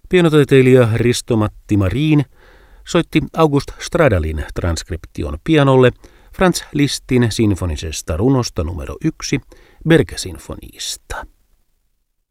Pianotaiteilija Risto-Matti Marin soitti August Stradalin transkription pianolle Franz Lisztin sinfonisesta runosta numero 1 Bergsinfoniista.